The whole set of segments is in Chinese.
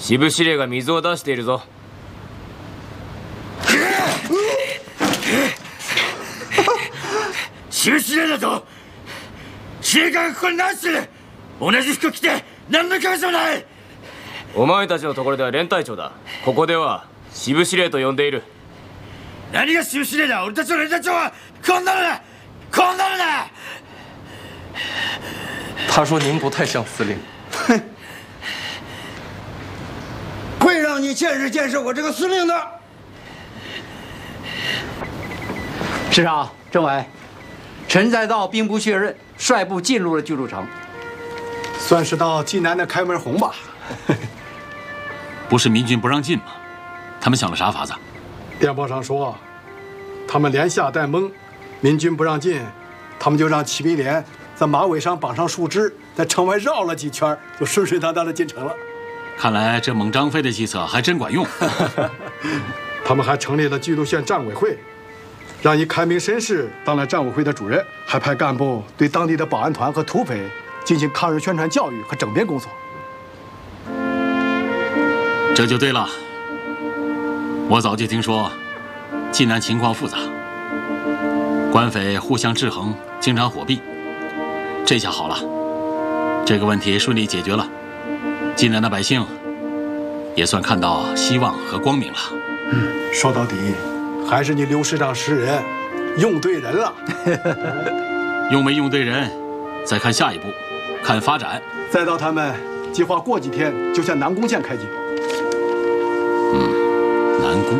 支部司令が水を出しているぞ。 支部司令だと司令官がここに何してる？同じ服着て何の感謝もない。 お前たちのところでは連隊長だ。ここでは支部司令と呼んでいる。 何が支部司令だ？俺たちの連隊長はこんなのだ！こんなのだ！ 他说您不太像司令。 哼，会让你见识见识我这个司令的。 师长、政委，陈再道兵部确认，率部进入了巨鹿城， 算是到济南的开门红吧。 不是民军不让进吗？他们想了啥法子？ 电报上说，他们连吓带蒙，民军不让进，他们就让骑兵连在马尾上绑上树枝，在城外绕了几圈，就顺顺当当的进城了。 看来这猛张飞的计策还真管用。 他们还成立了巨鹿县战委会，让一开明绅士当了战委会的主任，还派干部对当地的保安团和土匪进行抗日宣传教育和整编工作。 这就对了。我早就听说，济南情况复杂，官匪互相制衡，经常火并。这下好了，这个问题顺利解决了，济南的百姓也算看到希望和光明了。 说到底，还是你刘师长识人，用对人了。 用没用对人，再看下一步，看发展。 再到他们计划过几天就向南宫县开进。 南宫。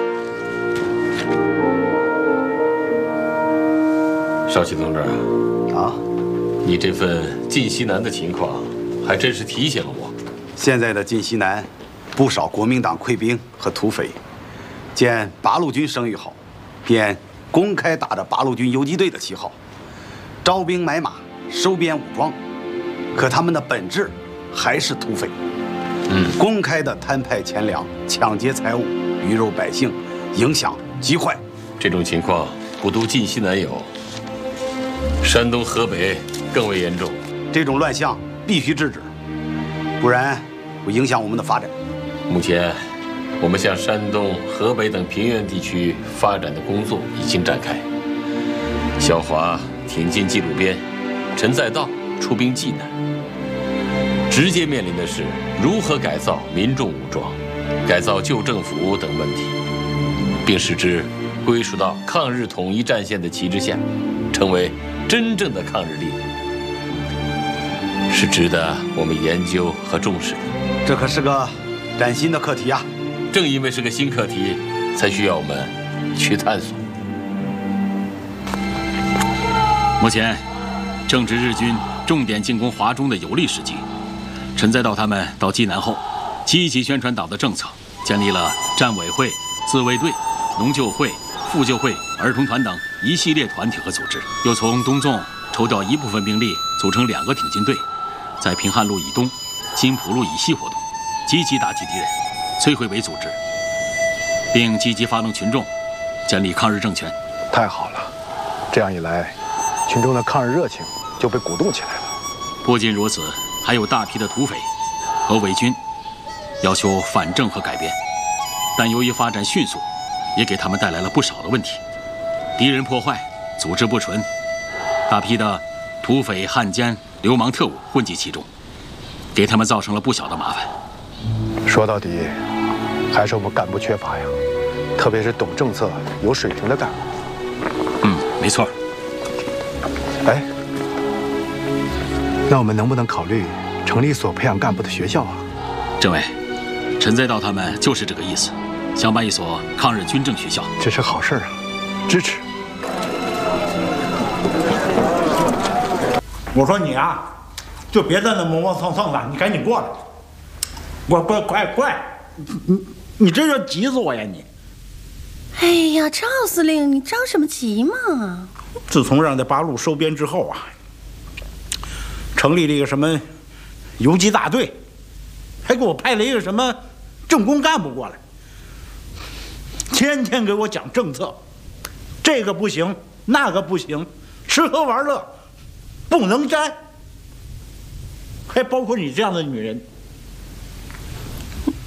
少奇同志啊， 你这份晋西南的情况，还真是提醒了我。 现在的晋西南，不少国民党溃兵和土匪，见八路军声誉好，便公开打着八路军游击队的旗号，招兵买马，收编武装。可他们的本质还是土匪。公开的摊派钱粮，抢劫财物，鱼肉百姓，影响极坏。 这种情况不独晋西南有，山东、河北更为严重。 这种乱象必须制止，不然会影响我们的发展。 目前，我们向山东、河北等平原地区发展的工作已经展开。萧华挺进冀鲁边，陈再道出兵济南。直接面临的是如何改造民众武装、改造旧政府等问题，并使之归属到抗日统一战线的旗帜下，成为真正的抗日力量，是值得我们研究和重视的。 这可是个崭新的课题啊！ 正因为是个新课题，才需要我们去探索。 目前，正值日军重点进攻华中的有利时机。陈再道他们到济南后，积极宣传党的政策，建立了战委会、自卫队、农救会、妇救会、儿童团等一系列团体和组织，又从东纵抽调一部分兵力，组成2个挺进队，在平汉路以东、金浦路以西活动，积极打击敌人，摧毁伪组织，并积极发动群众，建立抗日政权。 太好了，这样一来，群众的抗日热情就被鼓动起来了。 不仅如此，还有大批的土匪和伪军要求反正和改编，但由于发展迅速，也给他们带来了不少的问题。敌人破坏，组织不纯，大批的土匪、汉奸、流氓特务混迹其中，给他们造成了不小的麻烦。 说到底，还是我们干部缺乏呀，特别是懂政策、有水平的干部。 没错。 哎，那我们能不能考虑成立一所培养干部的学校啊？ 政委，陈再道他们就是这个意思，想办一所抗日军政学校。 这是好事啊，支持。 我说你啊，就别在那磨磨蹭蹭的，你赶紧过来。快！你这就急死我呀你！ 哎呀，赵司令，你着什么急嘛？ 自从让这八路收编之后啊，成立了一个什么游击大队，还给我派了一个什么政工干部过来，天天给我讲政策，这个不行，那个不行，吃喝玩乐不能沾，还包括你这样的女人。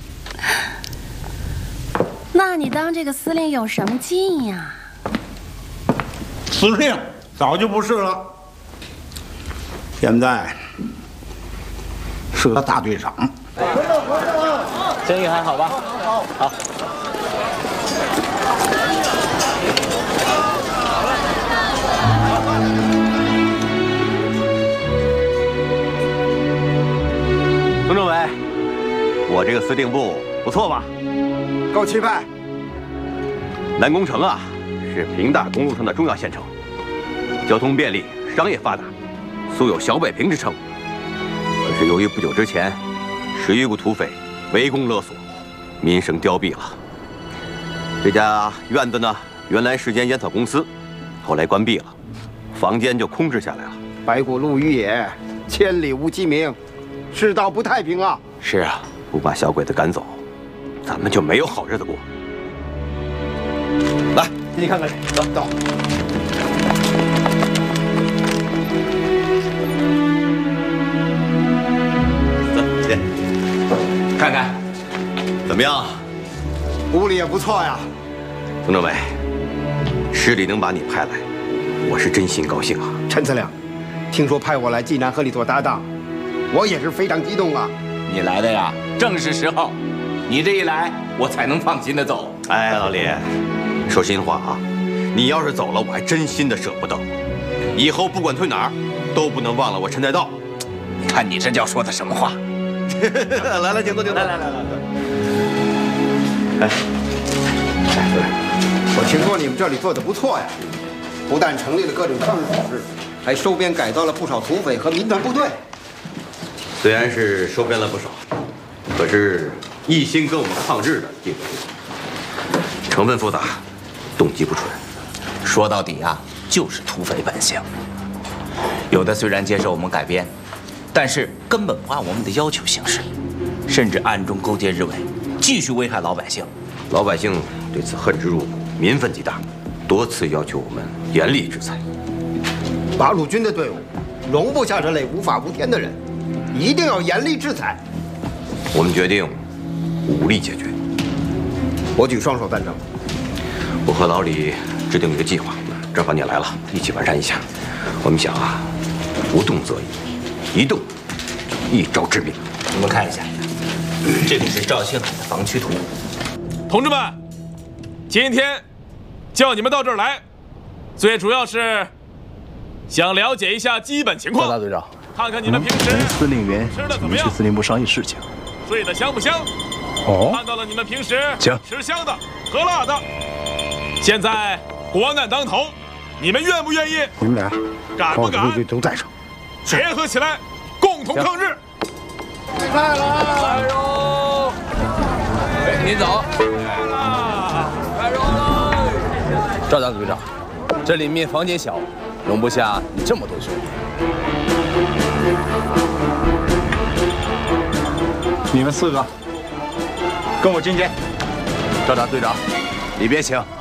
那你当这个司令有什么劲呀？ 司令早就不是了，现在是个大队长。 生意还好吧？好。 孙政委，我这个司令部不错吧？ 够气派。 南宫城啊，是平大公路上的重要县城，交通便利，商业发达，素有小北平之称。可是由于不久之前，10余股土匪围攻勒索，民生凋敝了。这家院子呢，原来是间烟草公司，后来关闭了，房间就空置下来了。 白骨露于野，千里无鸡鸣，世道不太平啊！ 是啊，不把小鬼子赶走，咱们就没有好日子过。来，给你看看，走。进，看看，怎么样？ 屋里也不错呀。 孙政委，市里能把你派来，我是真心高兴啊。 陈司令，听说派我来济南和你做搭档，我也是非常激动啊。 你来的呀，正是时候。你这一来，我才能放心的走。 哎，老李，说心里话啊，你要是走了，我还真心的舍不得。以后不管去哪儿，都不能忘了我陈再道。 你看你这叫说的什么话？ 来，请坐，请坐。来。哎， 我听说你们这里做的不错呀，不但成立了各种抗日组织，还收编改造了不少土匪和民团部队。 虽然是收编了不少，可是一心跟我们抗日的并不多，成分复杂，动机不纯。 说到底啊，就是土匪本性。有的虽然接受我们改编，但是根本不按我们的要求行事，甚至暗中勾结日伪，继续危害老百姓。 老百姓对此恨之入骨，民愤极大，多次要求我们严厉制裁。 八路军的队伍容不下这类无法无天的人，一定要严厉制裁。 我们决定武力解决。 我举双手赞成。 我和老李制定了一个计划，正好你也来了，一起完善一下。我们想啊，不动则已，一动，一招致命。 你们看一下，这个是赵庆海的防区图。 同志们，今天叫你们到这儿来，最主要是想了解一下基本情况。 赵大队长， 看看你们平时司令员吃的怎么样？ 去司令部商议事情。 睡得香不香？ 哦， 看到了你们平时行吃香的喝辣的。现在国难当头，你们愿不愿意？ 你们俩敢不敢？ 都带上， 结合起来，共同抗日。 来了， 来喽！哎，您走。 来喽！ 赵大队长，这里面房间小，容不下你这么多兄弟。 你们4个跟我进去。 赵大队长，里边请。